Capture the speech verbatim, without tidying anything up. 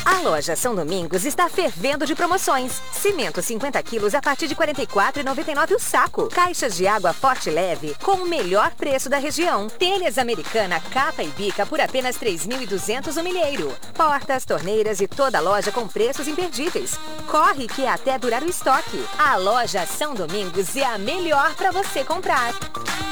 A loja São Domingos está fervendo de promoções. Cimento cinquenta quilos a partir de quarenta e quatro reais e noventa e nove centavos o saco. Caixas de água Forte Leve com o melhor preço da região. Telhas Americana capa e bica por apenas três mil e duzentos reais o milheiro. Portas, torneiras e toda a loja com preços imperdíveis. Corre que é até durar o estoque. A loja São Domingos é a melhor para você comprar.